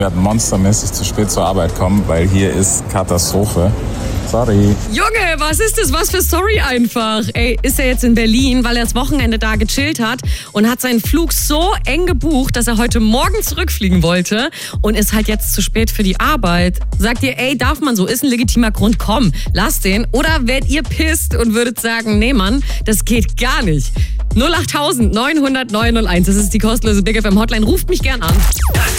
Wir werden monstermäßig zu spät zur Arbeit kommen, weil hier ist Katastrophe. Sorry. Junge, was ist das? Was für Story einfach. Ey, ist er jetzt in Berlin, weil er das Wochenende da gechillt hat und hat seinen Flug so eng gebucht, dass er heute Morgen zurückfliegen wollte und ist halt jetzt zu spät für die Arbeit. Sagt ihr, ey, darf man so? Ist ein legitimer Grund, komm, lass den. Oder werdet ihr pisst und würdet sagen, nee Mann, das geht gar nicht. 08000 900 901, das ist die kostenlose Big FM Hotline. Ruft mich gern an.